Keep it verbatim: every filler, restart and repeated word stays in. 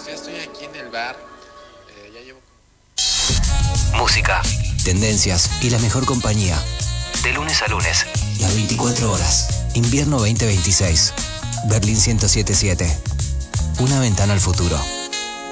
pues ya estoy aquí en el bar. Eh, ya llevo... Música, tendencias y la mejor compañía. De lunes a lunes. Las veinticuatro horas. Invierno veinte veintiséis. Berlín ciento siete punto siete. Una ventana al futuro.